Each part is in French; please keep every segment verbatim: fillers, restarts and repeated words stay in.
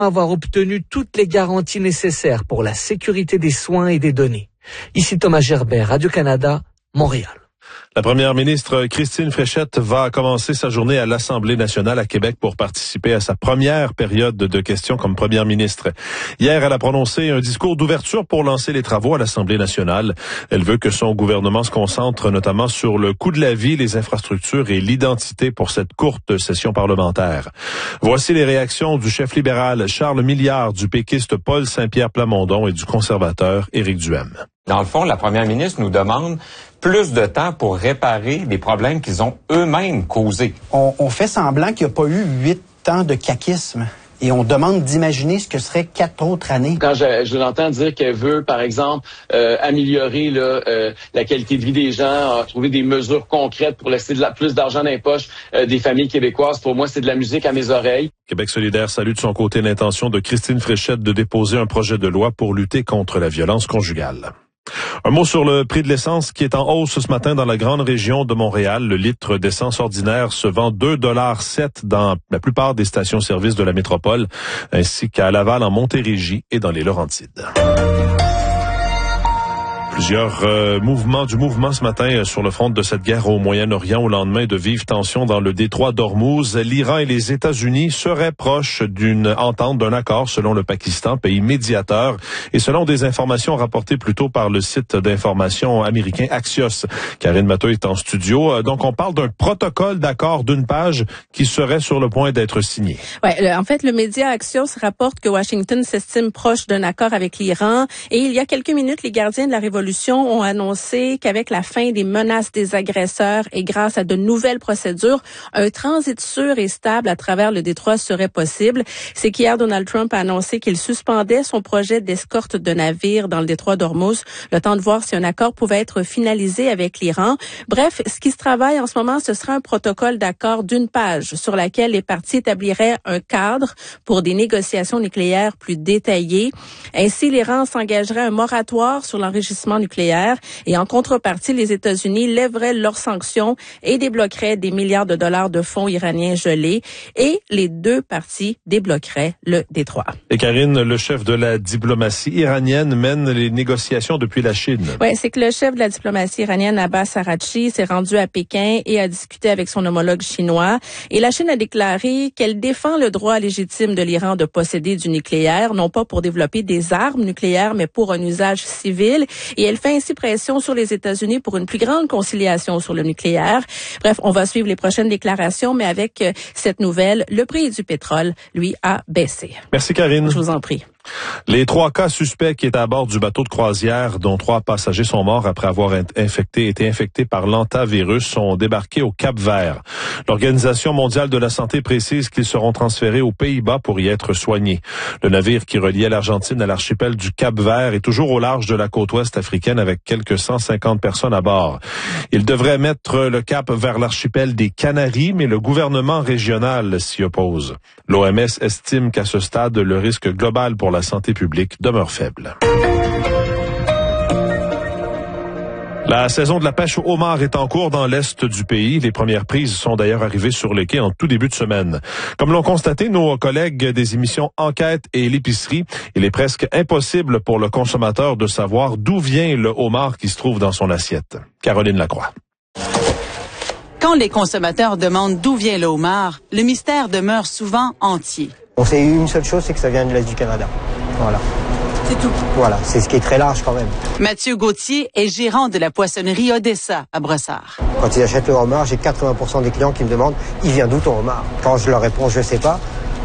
avoir obtenu toutes les garanties nécessaires pour la sécurité des soins et des données. Ici Thomas Gerbert, Radio-Canada, Montréal. La première ministre Christine Fréchette va commencer sa journée à l'Assemblée nationale à Québec pour participer à sa première période de questions comme première ministre. Hier, elle a prononcé un discours d'ouverture pour lancer les travaux à l'Assemblée nationale. Elle veut que son gouvernement se concentre notamment sur le coût de la vie, les infrastructures et l'identité pour cette courte session parlementaire. Voici les réactions du chef libéral Charles Milliard, du péquiste Paul Saint-Pierre Plamondon et du conservateur Éric Duhem. Dans le fond, la première ministre nous demande plus de temps pour réparer des problèmes qu'ils ont eux-mêmes causés. On, on fait semblant qu'il n'y a pas eu huit ans de caquisme. Et on demande d'imaginer ce que seraient quatre autres années. Quand je, je l'entends dire qu'elle veut, par exemple, euh, améliorer là, euh, la qualité de vie des gens, euh, trouver des mesures concrètes pour laisser de la, plus d'argent dans les poches euh, des familles québécoises, pour moi, c'est de la musique à mes oreilles. Québec solidaire salue de son côté l'intention de Christine Fréchette de déposer un projet de loi pour lutter contre la violence conjugale. Un mot sur le prix de l'essence qui est en hausse ce matin dans la grande région de Montréal. Le litre d'essence ordinaire se vend deux dollars sept dans la plupart des stations-service de la métropole, ainsi qu'à Laval, en Montérégie et dans les Laurentides. Plusieurs euh, mouvements du mouvement ce matin euh, sur le front de cette guerre au Moyen-Orient au lendemain de vives tensions dans le détroit d'Ormuz. L'Iran et les États-Unis seraient proches d'une entente, d'un accord selon le Pakistan, pays médiateur, et selon des informations rapportées plus tôt par le site d'information américain Axios. Karine Matteau est en studio. Euh, donc on parle d'un protocole d'accord d'une page qui serait sur le point d'être signé. Ouais, en fait, le média Axios rapporte que Washington s'estime proche d'un accord avec l'Iran, et il y a quelques minutes, les gardiens de la révolution ont annoncé qu'avec la fin des menaces des agresseurs et grâce à de nouvelles procédures, un transit sûr et stable à travers le détroit serait possible. C'est qu'hier, Donald Trump a annoncé qu'il suspendait son projet d'escorte de navires dans le détroit d'Ormuz, le temps de voir si un accord pouvait être finalisé avec l'Iran. Bref, ce qui se travaille en ce moment, ce sera un protocole d'accord d'une page sur laquelle les parties établiraient un cadre pour des négociations nucléaires plus détaillées. Ainsi, l'Iran s'engagerait un moratoire sur l'enrichissement nucléaire et en contrepartie, les États-Unis lèveraient leurs sanctions et débloqueraient des milliards de dollars de fonds iraniens gelés et les deux parties débloqueraient le détroit. Et Karine, le chef de la diplomatie iranienne mène les négociations depuis la Chine. Oui, c'est que le chef de la diplomatie iranienne, Abbas Araghchi, s'est rendu à Pékin et a discuté avec son homologue chinois. Et la Chine a déclaré qu'elle défend le droit légitime de l'Iran de posséder du nucléaire, non pas pour développer des armes nucléaires, mais pour un usage civil. Et elle fait ainsi pression sur les États-Unis pour une plus grande conciliation sur le nucléaire. Bref, on va suivre les prochaines déclarations, mais avec euh, cette nouvelle, le prix du pétrole, lui, a baissé. Merci, Karine. Je vous en prie. Les trois cas suspects qui étaient à bord du bateau de croisière, dont trois passagers sont morts après avoir infecté, été infectés par l'hantavirus, sont débarqués au Cap-Vert. L'Organisation mondiale de la santé précise qu'ils seront transférés aux Pays-Bas pour y être soignés. Le navire qui reliait l'Argentine à l'archipel du Cap-Vert est toujours au large de la côte ouest africaine avec quelques cent cinquante personnes à bord. Il devrait mettre le cap vers l'archipel des Canaries, mais le gouvernement régional s'y oppose. L'O M S estime qu'à ce stade, le risque global pour la santé publique demeure faible. La saison de la pêche au homard est en cours dans l'est du pays. Les premières prises sont d'ailleurs arrivées sur les quais en tout début de semaine. Comme l'ont constaté nos collègues des émissions Enquête et l'Épicerie, il est presque impossible pour le consommateur de savoir d'où vient le homard qui se trouve dans son assiette. Caroline Lacroix. Quand les consommateurs demandent d'où vient le homard, le mystère demeure souvent entier. On sait une seule chose, c'est que ça vient de l'Est du Canada. Voilà. C'est tout. Voilà, c'est ce qui est très large quand même. Mathieu Gauthier est gérant de la poissonnerie Odessa à Brossard. Quand ils achètent le homard, j'ai quatre-vingts pour cent des clients qui me demandent « Il vient d'où ton homard ?» Quand je leur réponds « Je sais pas euh, »,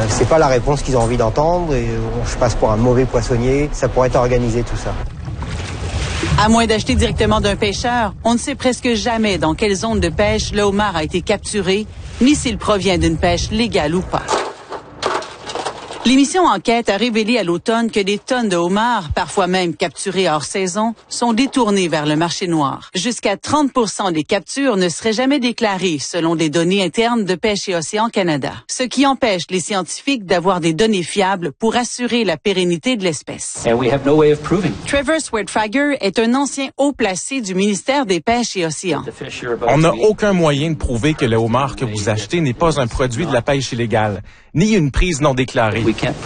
c'est pas la réponse qu'ils ont envie d'entendre et je passe pour un mauvais poissonnier. Ça pourrait être organisé tout ça. À moins d'acheter directement d'un pêcheur, on ne sait presque jamais dans quelle zone de pêche le homard a été capturé, ni s'il provient d'une pêche légale ou pas. L'émission Enquête a révélé à l'automne que des tonnes de homards, parfois même capturés hors saison, sont détournées vers le marché noir. Jusqu'à trente pour cent des captures ne seraient jamais déclarées, selon des données internes de Pêche et Océan Canada. Ce qui empêche les scientifiques d'avoir des données fiables pour assurer la pérennité de l'espèce. And we have no way of proving. Trevor Swertfager est un ancien haut placé du ministère des Pêches et Océans. On n'a aucun moyen de prouver que le homard que vous achetez n'est pas un produit de la pêche illégale, ni une prise non déclarée.